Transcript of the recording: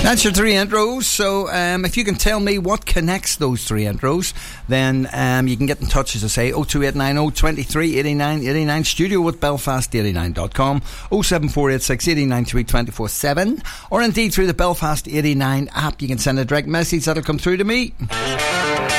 That's your three intros. So if you can tell me what connects those three intros, then you can get in touch, as I say, 02890 23 89 89, studio at belfast89.com, 07486 89 24/7, or indeed through the Belfast 89 app. You can send a direct message that'll come through to me.